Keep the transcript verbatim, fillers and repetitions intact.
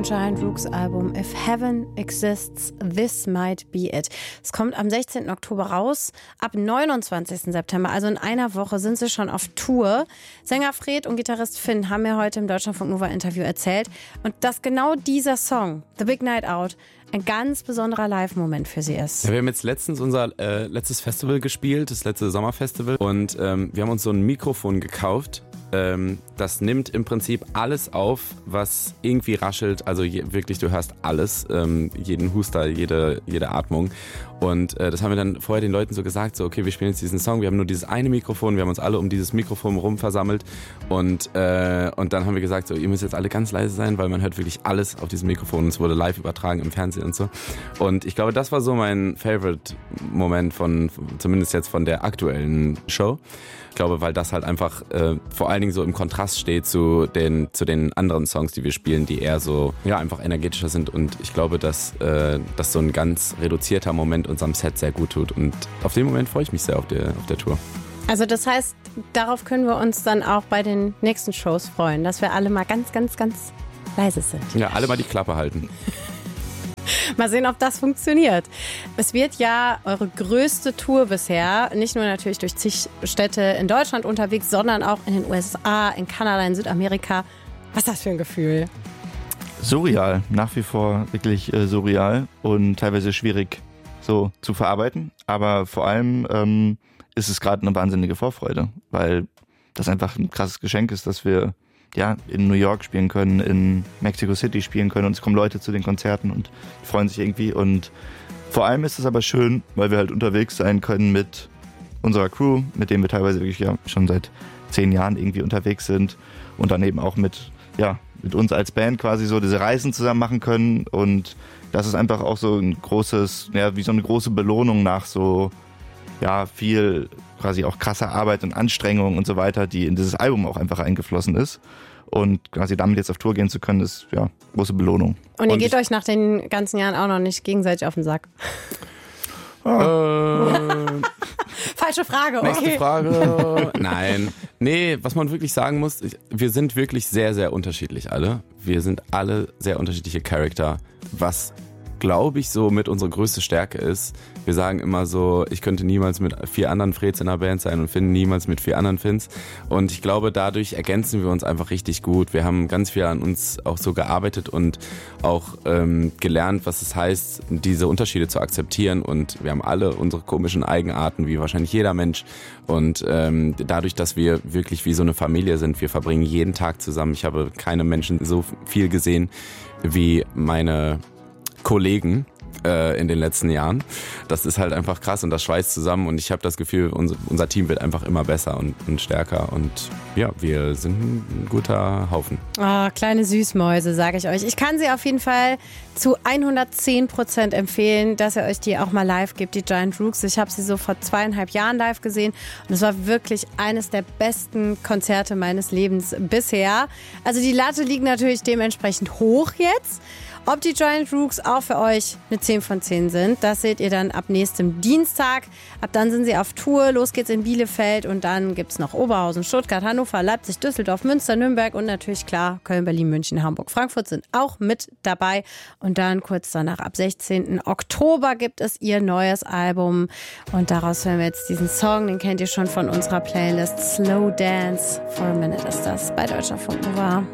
neuen Giant Rooks Album If Heaven Exists, This Might Be It. Es kommt am sechzehnten Oktober raus. Ab neunundzwanzigsten September, also in einer Woche, sind sie schon auf Tour. Sänger Fred und Gitarrist Finn haben mir heute im Deutschlandfunk Nova Interview erzählt. Und dass genau dieser Song, The Big Night Out, ein ganz besonderer Live-Moment für sie ist. Ja, wir haben jetzt letztens unser äh, letztes Festival gespielt, das letzte Sommerfestival. Und ähm, wir haben uns so ein Mikrofon gekauft. Ähm, das nimmt im Prinzip alles auf, was irgendwie raschelt. Also je, wirklich, du hörst alles, ähm, jeden Huster, jede, jede Atmung. Und äh, das haben wir dann vorher den Leuten so gesagt, so okay, wir spielen jetzt diesen Song, wir haben nur dieses eine Mikrofon, wir haben uns alle um dieses Mikrofon rum versammelt. Und, äh, und dann haben wir gesagt, so ihr müsst jetzt alle ganz leise sein, weil man hört wirklich alles auf diesem Mikrofon. Es wurde live übertragen im Fernsehen und so. Und ich glaube, das war so mein Favorite-Moment von, zumindest jetzt von der aktuellen Show. Ich glaube, weil das halt einfach äh, vor allen Dingen so im Kontrast steht zu den, zu den anderen Songs, die wir spielen, die eher so, ja, einfach energetischer sind. Und ich glaube, dass, äh, dass so ein ganz reduzierter Moment unserem Set sehr gut tut. Und auf den Moment freue ich mich sehr auf der, auf der Tour. Also das heißt, darauf können wir uns dann auch bei den nächsten Shows freuen, dass wir alle mal ganz, ganz, ganz leise sind. Ja, alle mal die Klappe halten. Mal sehen, ob das funktioniert. Es wird ja eure größte Tour bisher, nicht nur natürlich durch zig Städte in Deutschland unterwegs, sondern auch in den U S A, in Kanada, in Südamerika. Was ist das für ein Gefühl? Surreal, nach wie vor wirklich äh, surreal und teilweise schwierig so zu verarbeiten. Aber vor allem ähm, ist es gerade eine wahnsinnige Vorfreude, weil das einfach ein krasses Geschenk ist, dass wir ja, in New York spielen können, in Mexico City spielen können und es kommen Leute zu den Konzerten und die freuen sich irgendwie. Und vor allem ist es aber schön, weil wir halt unterwegs sein können mit unserer Crew, mit dem wir teilweise wirklich ja schon seit zehn Jahren irgendwie unterwegs sind und dann eben auch mit, ja, mit uns als Band quasi so diese Reisen zusammen machen können. Und das ist einfach auch so ein großes, ja, wie so eine große Belohnung nach so, ja, viel quasi auch krasser Arbeit und Anstrengung und so weiter, die in dieses Album auch einfach eingeflossen ist. Und quasi damit jetzt auf Tour gehen zu können, ist ja große Belohnung. Und ihr und geht euch nach den ganzen Jahren auch noch nicht gegenseitig auf den Sack? Äh, Falsche Frage, okay. Nächste Frage. Nein. Nee, was man wirklich sagen muss, wir sind wirklich sehr, sehr unterschiedlich alle. Wir sind alle sehr unterschiedliche Charakter, was glaube ich, so mit unserer größte Stärke ist. Wir sagen immer so, ich könnte niemals mit vier anderen Freds in einer Band sein und Finn niemals mit vier anderen Finns. Und ich glaube, dadurch ergänzen wir uns einfach richtig gut. Wir haben ganz viel an uns auch so gearbeitet und auch ähm, gelernt, was es heißt, diese Unterschiede zu akzeptieren. Und wir haben alle unsere komischen Eigenarten, wie wahrscheinlich jeder Mensch. Und ähm, dadurch, dass wir wirklich wie so eine Familie sind, wir verbringen jeden Tag zusammen. Ich habe keine Menschen so viel gesehen wie meine Kollegen äh, in den letzten Jahren. Das ist halt einfach krass und das schweißt zusammen und ich habe das Gefühl, unser, unser Team wird einfach immer besser und, und stärker und ja, wir sind ein guter Haufen. Oh, kleine Süßmäuse, sage ich euch. Ich kann sie auf jeden Fall zu hundertzehn Prozent empfehlen, dass ihr euch die auch mal live gebt, die Giant Rooks. Ich habe sie so vor zweieinhalb Jahren live gesehen und es war wirklich eines der besten Konzerte meines Lebens bisher. Also die Latte liegt natürlich dementsprechend hoch jetzt. Ob die Giant Rooks auch für euch eine zehn von zehn sind, das seht ihr dann ab nächstem Dienstag. Ab dann sind sie auf Tour. Los geht's in Bielefeld und dann gibt's noch Oberhausen, Stuttgart, Hannover, Leipzig, Düsseldorf, Münster, Nürnberg und natürlich klar Köln, Berlin, München, Hamburg, Frankfurt sind auch mit dabei. Und dann kurz danach ab sechzehnten Oktober gibt es ihr neues Album und daraus hören wir jetzt diesen Song, den kennt ihr schon von unserer Playlist Slow Dance. For a Minute ist das bei Deutschlandfunk Nova.